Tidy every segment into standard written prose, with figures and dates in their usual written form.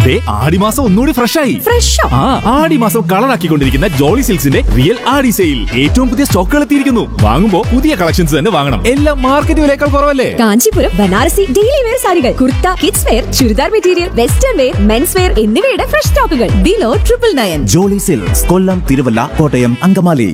ആടിമാസം ഒന്നുകൂടി ഫ്രഷ് ആയി. ആടിമാസം കളറാക്കിക്കൊണ്ടിരിക്കുന്ന ജോളി സിൽക്സിന്റെ റിയൽ ആടി സെയിൽ. ഏറ്റവും പുതിയ സ്റ്റോക്കുകൾ എത്തിയിരിക്കുന്നു. വാങ്ങുമ്പോൾ പുതിയ കളക്ഷൻസ് തന്നെ വാങ്ങണം. എല്ലാം മാർക്കറ്റ് വിലയേക്കാൾ കുറവല്ലേ? കാഞ്ചീപുരം ബനാറസി ഡെയിലി വെയർ സാരികൾ, kurta, kids wear, churidar material, western wear, men's wear എന്നിവയുടെ ഫ്രഷ് സ്റ്റോക്കുകൾ ബിലോ 999. ജോളി സിൽക്സ്, കൊല്ലം, തിരുവല്ല, കോട്ടയം, അങ്കമാലി.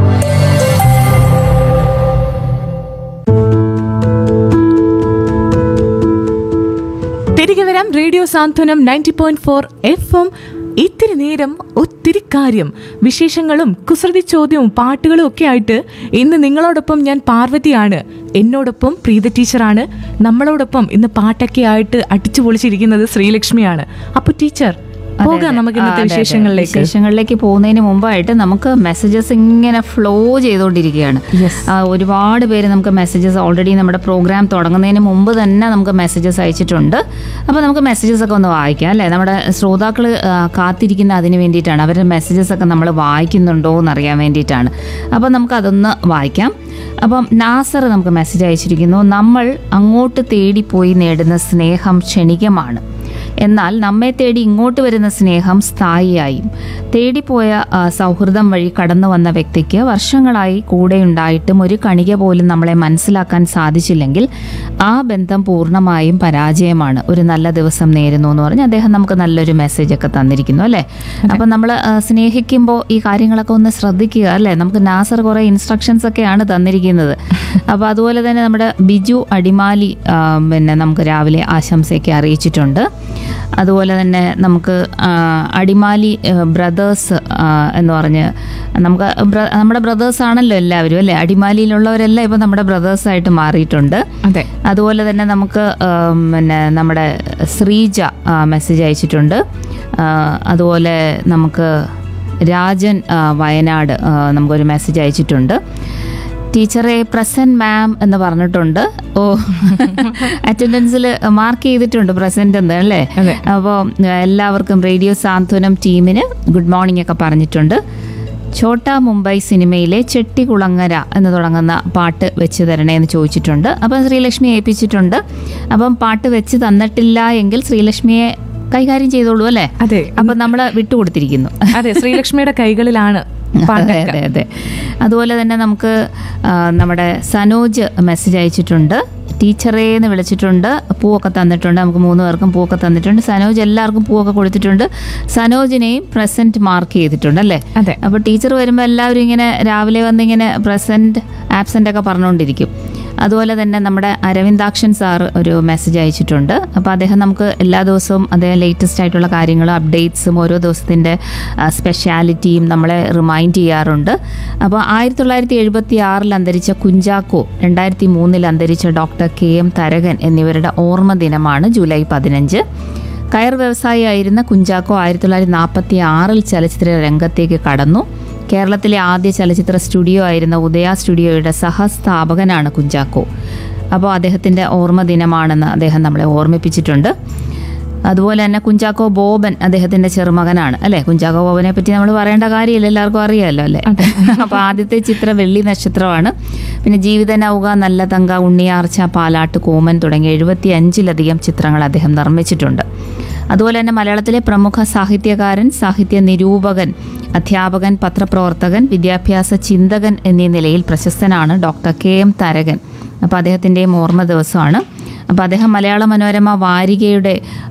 തിരികെ വരാം. റേഡിയോ സാന്ത്വനം 90.4 FM. ഇത്തിരി നേരം ഒത്തിരി കാര്യം, വിശേഷങ്ങളും കുസൃതി ചോദ്യവും പാട്ടുകളും ഒക്കെ ആയിട്ട് ഇന്ന് നിങ്ങളോടൊപ്പം ഞാൻ പാർവതിയാണ്. എന്നോടൊപ്പം പ്രീത ടീച്ചറാണ്. നമ്മളോടൊപ്പം ഇന്ന് പാട്ടൊക്കെ ആയിട്ട് അടിച്ചു പൊളിച്ചിരിക്കുന്നത് ശ്രീലക്ഷ്മിയാണ്. അപ്പൊ ടീച്ചർ പോകാം നമുക്ക് ഇന്നത്തെ വിശേഷങ്ങളിലേക്ക് പോകുന്നതിന് മുമ്പായിട്ട് നമുക്ക് മെസ്സേജസ് ഇങ്ങനെ ഫ്ലോ ചെയ്തുകൊണ്ടിരിക്കുകയാണ്. ഒരുപാട് പേര് നമുക്ക് മെസ്സേജസ് ഓൾറെഡി നമ്മുടെ പ്രോഗ്രാം തുടങ്ങുന്നതിന് മുമ്പ് തന്നെ നമുക്ക് മെസ്സേജസ് അയച്ചിട്ടുണ്ട്. അപ്പോൾ നമുക്ക് മെസ്സേജസ് ഒക്കെ ഒന്ന് വായിക്കാം അല്ലേ? നമ്മുടെ ശ്രോതാക്കൾ കാത്തിരിക്കുന്ന അതിന് വേണ്ടിയിട്ടാണ്. അവരുടെ മെസ്സേജസ് ഒക്കെ നമ്മൾ വായിക്കുന്നുണ്ടോ എന്നറിയാൻ വേണ്ടിയിട്ടാണ്. അപ്പോൾ നമുക്കതൊന്ന് വായിക്കാം. അപ്പം നാസർ നമുക്ക് മെസ്സേജ് അയച്ചിരിക്കുന്നു. നമ്മൾ അങ്ങോട്ട് തേടിപ്പോയി നേടുന്ന സ്നേഹം ക്ഷണികമാണ്, എന്നാൽ നമ്മെ തേടി ഇങ്ങോട്ട് വരുന്ന സ്നേഹം സ്ഥായിയായും. തേടിപ്പോയ സൗഹൃദം വഴി കടന്നു വന്ന വ്യക്തിക്ക് വർഷങ്ങളായി കൂടെയുണ്ടായിട്ടും ഒരു കണിക പോലും നമ്മളെ മനസ്സിലാക്കാൻ സാധിച്ചില്ലെങ്കിൽ ആ ബന്ധം പൂർണ്ണമായും പരാജയമാണ്. ഒരു നല്ല ദിവസം നേരുന്നു എന്ന് പറഞ്ഞ് അദ്ദേഹം നമുക്ക് നല്ലൊരു മെസ്സേജൊക്കെ തന്നിരിക്കുന്നു അല്ലേ? അപ്പം നമ്മൾ സ്നേഹിക്കുമ്പോൾ ഈ കാര്യങ്ങളൊക്കെ ഒന്ന് ശ്രദ്ധിക്കുക അല്ലേ? നമുക്ക് നാസർ കുറേ ഇൻസ്ട്രക്ഷൻസ് ഒക്കെയാണ് തന്നിരിക്കുന്നത്. അപ്പോൾ അതുപോലെ തന്നെ നമ്മുടെ ബിജു അടിമാലി പിന്നെ നമുക്ക് രാവിലെ ആശംസയൊക്കെ അറിയിച്ചിട്ടുണ്ട്. അതുപോലെ തന്നെ നമുക്ക് അടിമാലി ബ്രദേഴ്സ് എന്ന് പറഞ്ഞ് നമുക്ക് നമ്മുടെ ബ്രദേഴ്സ് ആണല്ലോ എല്ലാവരും അല്ലേ? അടിമാലിയിലുള്ളവരെല്ലാം ഇപ്പം നമ്മുടെ ബ്രദേഴ്സായിട്ട് മാറിയിട്ടുണ്ട്. അതെ. അതുപോലെ തന്നെ നമുക്ക് പിന്നെ നമ്മുടെ ശ്രീജ മെസ്സേജ് അയച്ചിട്ടുണ്ട്. അതുപോലെ നമുക്ക് രാജൻ വയനാട് നമുക്കൊരു മെസ്സേജ് അയച്ചിട്ടുണ്ട്. ടീച്ചറെ പ്രസന്റ് മാം എന്ന് പറഞ്ഞിട്ടുണ്ട്. ഓ, അറ്റൻഡൻസിൽ മാർക്ക് ചെയ്തിട്ടുണ്ട് പ്രസന്റ് എന്ന് അല്ലേ? അപ്പോൾ എല്ലാവർക്കും റേഡിയോ സാന്ത്വനം ടീമിന് ഗുഡ് മോർണിംഗ് ഒക്കെ പറഞ്ഞിട്ടുണ്ട്. ഛോട്ടാ മുംബൈ സിനിമയിലെ ചെട്ടികുളങ്ങര എന്ന് തുടങ്ങുന്ന പാട്ട് വെച്ച് തരണേ എന്ന് ചോദിച്ചിട്ടുണ്ട്. അപ്പം ശ്രീലക്ഷ്മി ഏൽപ്പിച്ചിട്ടുണ്ട്. അപ്പം പാട്ട് വെച്ച് തന്നിട്ടില്ല എങ്കിൽ ശ്രീലക്ഷ്മിയെ കൈകാര്യം ചെയ്തോളൂ അല്ലേ? അതെ. അപ്പം നമ്മൾ വിട്ടുകൊടുത്തിരിക്കുന്നു. അതെ, ശ്രീലക്ഷ്മിയുടെ കൈകളിലാണ്. അതെ അതെ അതെ. അതുപോലെ തന്നെ നമുക്ക് നമ്മുടെ സനോജ് മെസ്സേജ് അയച്ചിട്ടുണ്ട്. ടീച്ചറേന്ന് വിളിച്ചിട്ടുണ്ട്. പൂവൊക്കെ തന്നിട്ടുണ്ട്. നമുക്ക് 3 പേർക്കും പൂവൊക്കെ തന്നിട്ടുണ്ട്. സനോജ് എല്ലാവർക്കും പൂവൊക്കെ കൊടുത്തിട്ടുണ്ട്. സനോജിനെയും പ്രസന്റ് മാർക്ക് ചെയ്തിട്ടുണ്ട് അല്ലേ? അതെ. അപ്പോൾ ടീച്ചർ വരുമ്പോൾ എല്ലാവരും ഇങ്ങനെ രാവിലെ വന്നിങ്ങനെ പ്രസന്റ് ആബ്സെൻ്റ് ഒക്കെ പറഞ്ഞുകൊണ്ടിരിക്കും. അതുപോലെ തന്നെ നമ്മുടെ അരവിന്ദാക്ഷൻ സാർ ഒരു മെസ്സേജ് അയച്ചിട്ടുണ്ട്. അപ്പോൾ അദ്ദേഹം നമുക്ക് എല്ലാ ദിവസവും അദ്ദേഹം ലേറ്റസ്റ്റ് ആയിട്ടുള്ള കാര്യങ്ങളും അപ്ഡേറ്റ്സും ഓരോ ദിവസത്തിൻ്റെ സ്പെഷ്യാലിറ്റിയും നമ്മളെ റിമൈൻഡ് ചെയ്യാറുണ്ട്. അപ്പോൾ 1976 അന്തരിച്ച കുഞ്ചാക്കോ, 2003 അന്തരിച്ച ഡോക്ടർ KM തരകൻ എന്നിവരുടെ ഓർമ്മ ദിനമാണ് ജൂലൈ 15. കയർ വ്യവസായിയായിരുന്ന കുഞ്ചാക്കോ 1946 ചലച്ചിത്ര രംഗത്തേക്ക് കടന്നു. കേരളത്തിലെ ആദ്യ ചലച്ചിത്ര സ്റ്റുഡിയോ ആയിരുന്ന ഉദയ സ്റ്റുഡിയോയുടെ സഹസ്ഥാപകനാണ് കുഞ്ചാക്കോ. അപ്പോൾ അദ്ദേഹത്തിൻ്റെ ഓർമ്മ ദിനമാണെന്ന് അദ്ദേഹം നമ്മളെ ഓർമ്മിപ്പിച്ചിട്ടുണ്ട്. അതുപോലെ തന്നെ കുഞ്ചാക്കോ ബോബൻ അദ്ദേഹത്തിൻ്റെ ചെറുമകനാണ് അല്ലേ? കുഞ്ചാക്കോ ബോബനെ പറ്റി നമ്മൾ പറയേണ്ട കാര്യമില്ല, എല്ലാവർക്കും അറിയാമല്ലോ അല്ലേ? അപ്പോൾ ആദ്യത്തെ ചിത്രം വെള്ളി നക്ഷത്രമാണ്. പിന്നെ ജീവിത നൗക, നല്ല തങ്ക, ഉണ്ണിയാർച്ച, പാലാട്ട്, കോമൻ തുടങ്ങിയ 75ലധികം ചിത്രങ്ങൾ അദ്ദേഹം നിർമ്മിച്ചിട്ടുണ്ട്. അതുപോലെ തന്നെ മലയാളത്തിലെ പ്രമുഖ സാഹിത്യകാരൻ, സാഹിത്യ നിരൂപകൻ, അധ്യാപകൻ, പത്രപ്രവർത്തകൻ, വിദ്യാഭ്യാസ ചിന്തകൻ എന്നീ നിലയിൽ പ്രശസ്തനാണ് ഡോക്ടർ KM തരകൻ. അപ്പോൾ അദ്ദേഹത്തിൻ്റെയും ഓർമ്മ ദിവസമാണ്. അപ്പോൾ അദ്ദേഹം മലയാള മനോരമ വാരികയുടെ